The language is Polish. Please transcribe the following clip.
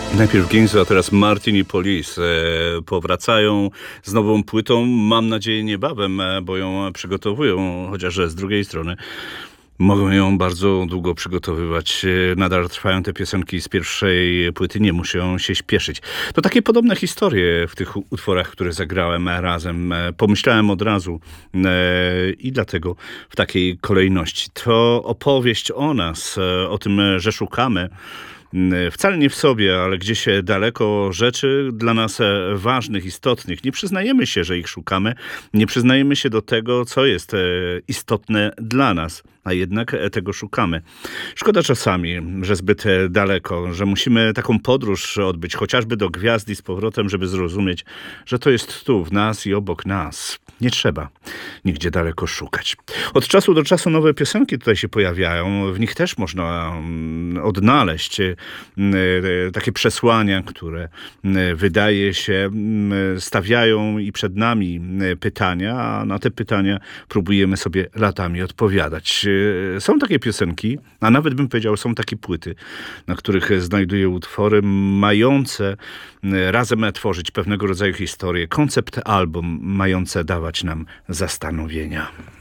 Najpierw Ginza, a teraz Martin i Police powracają z nową płytą. Mam nadzieję niebawem, bo ją przygotowują, chociaż z drugiej strony mogą ją bardzo długo przygotowywać. Nadal trwają te piosenki z pierwszej płyty, nie muszą się śpieszyć. To takie podobne historie w tych utworach, które zagrałem razem. Pomyślałem od razu i dlatego w takiej kolejności. To opowieść o nas, o tym, że szukamy wcale nie w sobie, ale gdzieś daleko rzeczy dla nas ważnych, istotnych. Nie przyznajemy się, że ich szukamy, nie przyznajemy się do tego, co jest istotne dla nas, a jednak tego szukamy. Szkoda czasami, że zbyt daleko, że musimy taką podróż odbyć, chociażby do gwiazd i z powrotem, żeby zrozumieć, że to jest tu, w nas i obok nas. Nie trzeba nigdzie daleko szukać. Od czasu do czasu nowe piosenki tutaj się pojawiają. W nich też można odnaleźć takie przesłania, które wydaje się stawiają i przed nami pytania, a na te pytania próbujemy sobie latami odpowiadać. Są takie piosenki, a nawet bym powiedział, są takie płyty, na których znajduję utwory mające razem tworzyć pewnego rodzaju historię, koncept album mające dawać nam zastanowienia.